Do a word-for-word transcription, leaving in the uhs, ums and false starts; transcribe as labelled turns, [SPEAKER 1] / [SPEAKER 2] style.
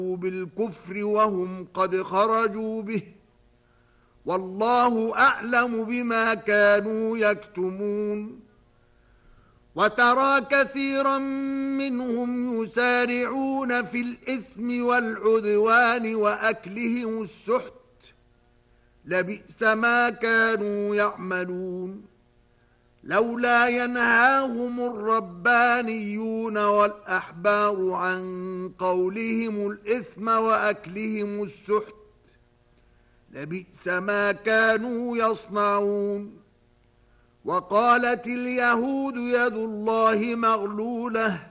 [SPEAKER 1] بالكفر وهم قد خرجوا به والله أعلم بما كانوا يكتمون وترى كثيرا منهم يسارعون في الإثم والعدوان وأكلهم السحت لبئس ما كانوا يعملون لولا ينهاهم الربانيون والأحبار عن قولهم الإثم وأكلهم السحت لبئس ما كانوا يصنعون وقالت اليهود يد الله مغلولة